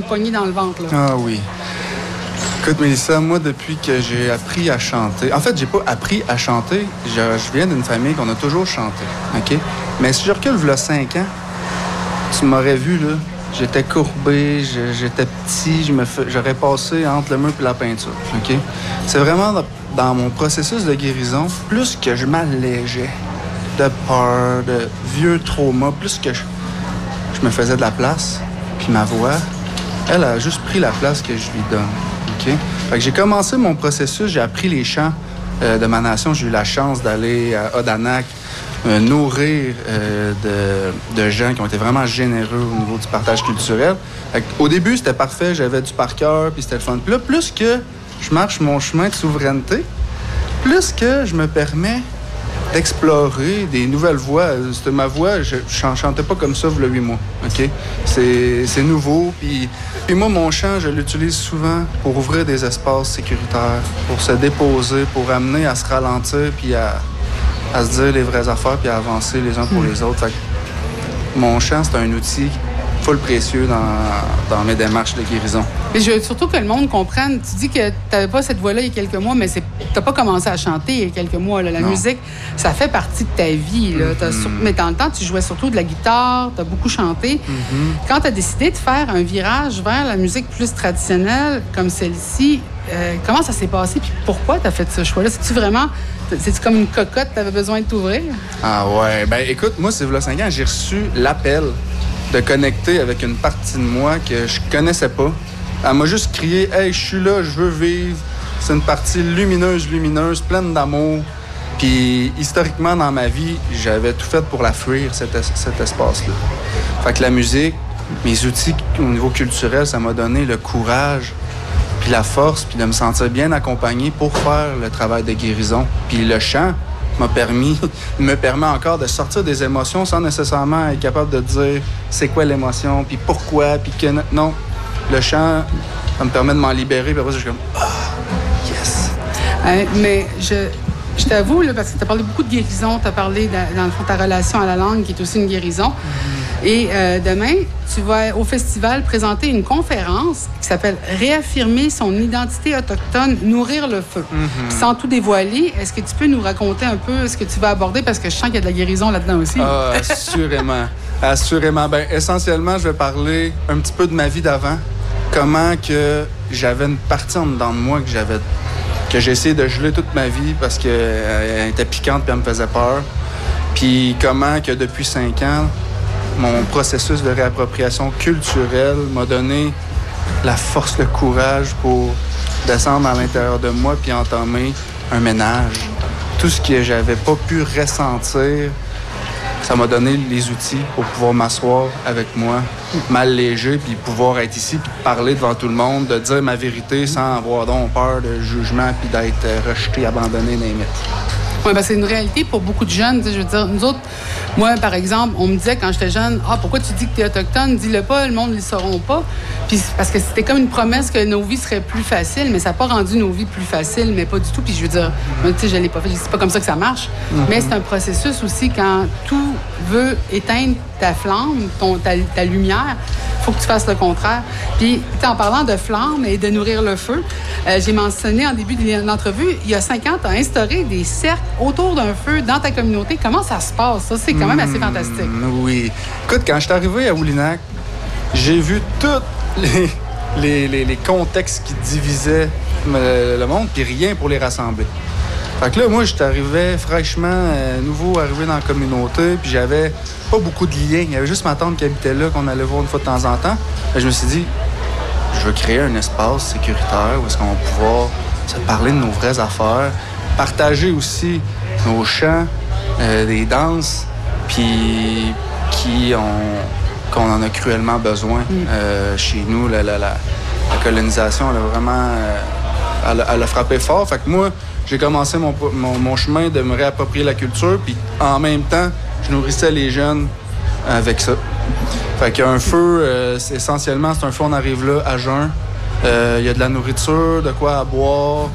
poignée dans le ventre, là. Ah oui. Écoute, Mélissa, moi, depuis que j'ai appris à chanter... En fait, j'ai pas appris à chanter. Je viens d'une famille qu'on a toujours chanté, OK? Mais si je recule, il y a 5 ans, tu m'aurais vu, là, j'étais courbé, j'étais petit, j'aurais passé entre le mur et la peinture, OK? C'est vraiment dans mon processus de guérison, plus que je m'allégeais de peur, de vieux traumas, plus que je me faisais de la place, puis ma voix, elle a juste pris la place que je lui donne. OK? Fait que j'ai commencé mon processus, j'ai appris les chants de ma nation. J'ai eu la chance d'aller à Odanak, nourrir de gens qui ont été vraiment généreux au niveau du partage culturel. Fait que, au début, c'était parfait, j'avais du par cœur, puis c'était le fun. Puis là, plus que je marche mon chemin de souveraineté, plus que je me permets d'explorer des nouvelles voies. C'était ma voix, je chantais pas comme ça il y a 8 mois, OK? C'est nouveau, puis moi, mon chant, je l'utilise souvent pour ouvrir des espaces sécuritaires, pour se déposer, pour amener à se ralentir, puis à se dire les vraies affaires, puis à avancer les uns pour les autres. Fait que mon chant, c'est un outil full précieux dans mes démarches de guérison. Mais je veux surtout que le monde comprenne. Tu dis que tu n'avais pas cette voix-là il y a quelques mois, mais tu n'as pas commencé à chanter il y a quelques mois. Là. La musique, ça fait partie de ta vie. Là. Mais dans le temps, tu jouais surtout de la guitare, tu as beaucoup chanté. Quand tu as décidé de faire un virage vers la musique plus traditionnelle, comme celle-ci, comment ça s'est passé? Puis pourquoi tu as fait ce choix-là? C'est-tu vraiment... C'est-tu comme une cocotte, tu avais besoin de t'ouvrir? Ah ouais. Ben écoute, moi, c'est il y a 5 ans, j'ai reçu l'appel de connecter avec une partie de moi que je connaissais pas. Elle m'a juste crié « Hey, je suis là, je veux vivre. » C'est une partie lumineuse, pleine d'amour. Puis historiquement, dans ma vie, j'avais tout fait pour la fuir, cet espace-là. Fait que la musique, mes outils au niveau culturel, ça m'a donné le courage, puis la force, puis de me sentir bien accompagné pour faire le travail de guérison. Puis le chant me permet encore de sortir des émotions sans nécessairement être capable de dire c'est quoi l'émotion, puis pourquoi, puis que... Non, le chant, ça me permet de m'en libérer, puis après, je suis comme « Ah, yes! » Mais je t'avoue, là, parce que tu as parlé beaucoup de guérison, tu as parlé, dans le fond, ta relation à la langue, qui est aussi une guérison. Et demain, tu vas au festival présenter une conférence qui s'appelle « Réaffirmer son identité autochtone, nourrir le feu ». Sans tout dévoiler, est-ce que tu peux nous raconter un peu ce que tu vas aborder? Parce que je sens qu'il y a de la guérison là-dedans aussi. Ah, assurément. Assurément. Ben, essentiellement, je vais parler un petit peu de ma vie d'avant. Comment que j'avais une partie en dedans de moi que j'ai essayé de geler toute ma vie parce qu'elle était piquante et elle me faisait peur. Puis comment que depuis 5 ans, mon processus de réappropriation culturelle m'a donné la force, le courage pour descendre à l'intérieur de moi puis entamer un ménage. Tout ce que j'avais pas pu ressentir, ça m'a donné les outils pour pouvoir m'asseoir avec moi, m'alléger, puis pouvoir être ici, puis parler devant tout le monde, de dire ma vérité sans avoir donc peur de jugement, puis d'être rejeté, abandonné, n'importe. Oui, ben c'est une réalité pour beaucoup de jeunes. Je veux dire, nous autres, moi, par exemple, on me disait quand j'étais jeune, « Ah, pourquoi tu dis que tu es autochtone? Dis-le pas, le monde ne le sauront pas. » Puis parce que c'était comme une promesse que nos vies seraient plus faciles, mais ça n'a pas rendu nos vies plus faciles, mais pas du tout. Puis je veux dire, tu sais, je l'ai pas fait, c'est pas comme ça que ça marche. Mais c'est un processus aussi quand tout veut éteindre ta flamme, ta lumière. Il faut que tu fasses le contraire. Puis, en parlant de flamme et de nourrir le feu, j'ai mentionné en début de l'entrevue, il y a 5 ans, tu as instauré des cercles autour d'un feu dans ta communauté. Comment ça se passe? Ça, c'est quand même assez fantastique. Oui. Écoute, quand je suis arrivé à Oulinac, j'ai vu tous les contextes qui divisaient le monde, puis rien pour les rassembler. Fait que là, moi, j'étais arrivé fraîchement, nouveau arrivé dans la communauté, puis j'avais pas beaucoup de liens. Il y avait juste ma tante qui habitait là, qu'on allait voir une fois de temps en temps. Et je me suis dit, je veux créer un espace sécuritaire où est-ce qu'on va pouvoir se parler de nos vraies affaires, partager aussi nos chants, des danses, puis qu'on en a cruellement besoin. Chez nous, la colonisation, elle a vraiment... elle a frappé fort. Fait que moi, j'ai commencé mon chemin de me réapproprier la culture, puis en même temps, je nourrissais les jeunes avec ça. Fait qu'un feu, essentiellement, c'est un feu, on arrive là à jeun. Il y a de la nourriture, de quoi à boire.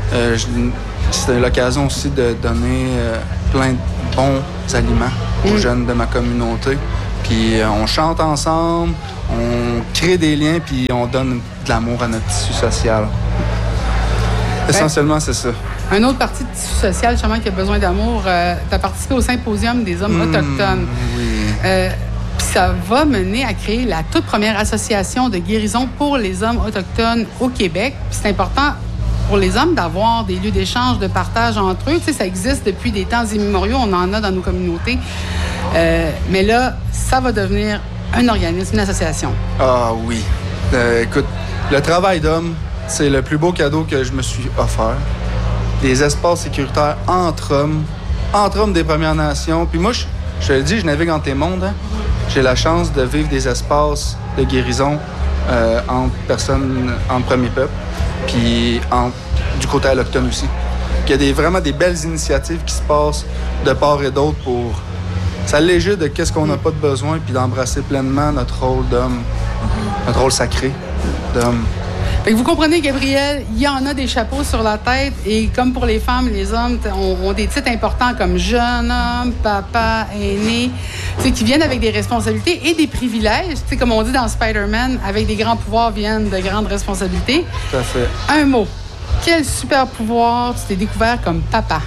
C'était l'occasion aussi de donner plein de bons aliments aux jeunes de ma communauté. Puis on chante ensemble, on crée des liens, puis on donne de l'amour à notre tissu social. Essentiellement, c'est ça. Une autre partie de tissu social, justement, qui a besoin d'amour, tu as participé au Symposium des hommes autochtones. Oui. Puis ça va mener à créer la toute première association de guérison pour les hommes autochtones au Québec. Puis c'est important pour les hommes d'avoir des lieux d'échange, de partage entre eux. Tu sais, ça existe depuis des temps immémoriaux, on en a dans nos communautés. Mais là, ça va devenir un organisme, une association. Ah oui. Écoute, le travail d'homme, c'est le plus beau cadeau que je me suis offert. Des espaces sécuritaires entre hommes des Premières Nations. Puis moi, je te le dis, je navigue entre les mondes. Hein. J'ai la chance de vivre des espaces de guérison entre personnes, entre premiers peuples, puis du côté autochtone aussi. Il y a vraiment des belles initiatives qui se passent de part et d'autre pour s'alléger de qu'est-ce qu'on n'a pas de besoin, puis d'embrasser pleinement notre rôle d'homme, notre rôle sacré d'homme. Fait que vous comprenez, Gabriel, il y en a des chapeaux sur la tête et comme pour les femmes, les hommes ont des titres importants comme jeune homme, papa, aîné, qui viennent avec des responsabilités et des privilèges. T'sais, comme on dit dans Spider-Man, avec des grands pouvoirs viennent de grandes responsabilités. Tout à fait. Un mot. Quel super pouvoir tu t'es découvert comme papa?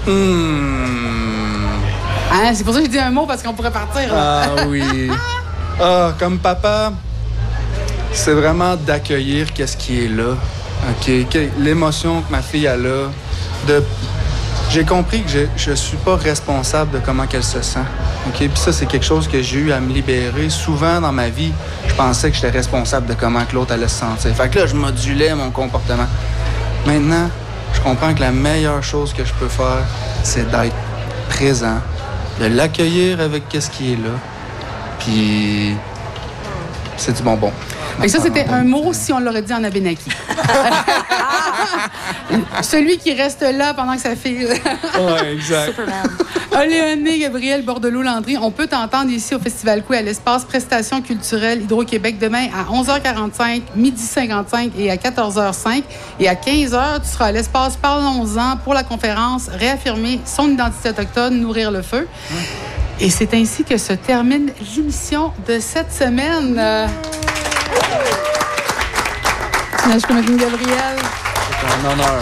Hein, c'est pour ça que j'ai dit un mot, parce qu'on pourrait partir. Là. Ah oui. Comme papa... C'est vraiment d'accueillir qu'est-ce qui est là. Okay? L'émotion que ma fille a là. J'ai compris que je ne suis pas responsable de comment qu'elle se sent. Okay? Puis ça, c'est quelque chose que j'ai eu à me libérer. Souvent dans ma vie, je pensais que j'étais responsable de comment que l'autre allait se sentir. Fait que là, je modulais mon comportement. Maintenant, je comprends que la meilleure chose que je peux faire, c'est d'être présent, de l'accueillir avec qu'est-ce qui est là. Puis c'est du bonbon. Et ça, c'était un mot si on l'aurait dit en Abénaki. Celui qui reste là pendant que ça file. Oui, exact. Superman. Léoné, Gabriel Bordelot-Landry, on peut t'entendre ici au Festival Coué à l'espace Prestations culturelles Hydro-Québec demain à 11h45, 12h55 et à 14h05. Et à 15h, tu seras à l'espace Parlons-en pour la conférence Réaffirmer son identité autochtone, nourrir le feu. Et c'est ainsi que se termine l'émission de cette semaine. Je peux mettre une Gabriel. C'est un honneur.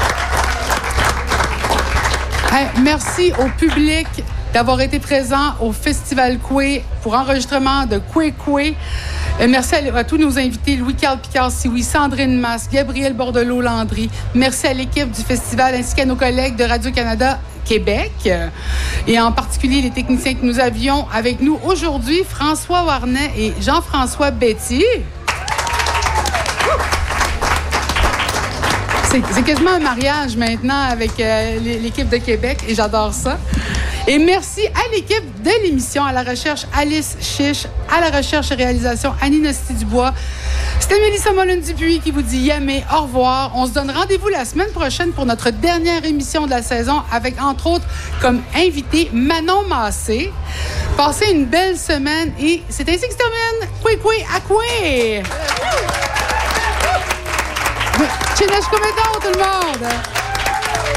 Hey, merci au public d'avoir été présent au Festival Coué pour enregistrement de Coué. Merci à tous nos invités, Louis-Carl Picard-Sioui, Sandrine Masse, Gabriel Bordelot-Landry. Merci à l'équipe du festival ainsi qu'à nos collègues de Radio-Canada Québec et en particulier les techniciens que nous avions avec nous aujourd'hui, François Warnet et Jean-François Betty. C'est quasiment un mariage maintenant avec l'équipe de Québec et j'adore ça. Et merci à l'équipe de l'émission, à la recherche Alice Chiche, à la recherche et réalisation Annie Nasty-Dubois. C'était Mélissa Molin-Dupuis qui vous dit yamé, au revoir. On se donne rendez-vous la semaine prochaine pour notre dernière émission de la saison avec, entre autres, comme invité Manon Massé. Passez une belle semaine et c'est ainsi que se termine Coué à Coué! Chineshkometon, tout le monde!